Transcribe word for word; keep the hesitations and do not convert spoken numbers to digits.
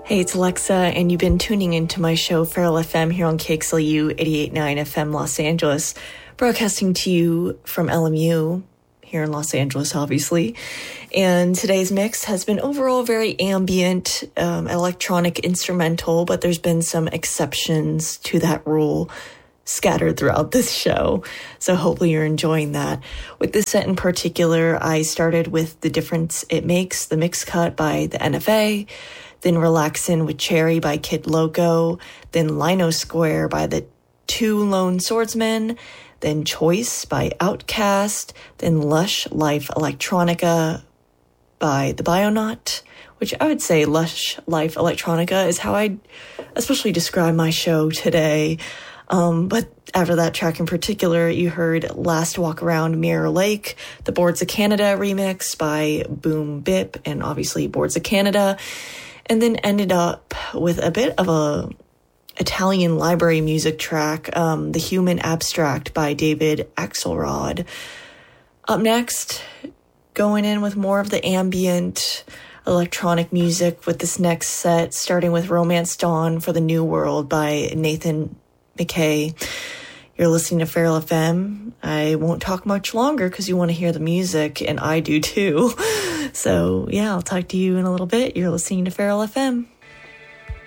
Hey, it's Alexa, and you've been tuning into my show, Feral F M, here on K X L U eighty-eight point nine F M Los Angeles, broadcasting to you from L M U, here in Los Angeles, obviously. And today's mix has been overall very ambient, um, electronic, instrumental, but there's been some exceptions to that rule scattered throughout this show. So hopefully you're enjoying that. With this set in particular, I started with The Difference It Makes, the mix cut by the N F A, then Relaxin' with Cherry by Kid Loco, then Lino Square by the Two Lone Swordsmen, then Choice by Outkast, then Lush Life Electronica by the Bionaut, which I would say Lush Life Electronica is how I'd especially describe my show today. Um, but after that track in particular, you heard Last Walk Around Mirror Lake, the Boards of Canada remix by Boom Bip, and obviously Boards of Canada, and then ended up with a bit of a Italian library music track, um, The Human Abstract by David Axelrod. Up next, going in with more of the ambient electronic music with this next set, starting with Romance Dawn for the New World by Nathan McKay. You're listening to Feral F M. I won't talk much longer because you want to hear the music, and I do too. So yeah, I'll talk to you in a little bit. You're listening to Feral F M.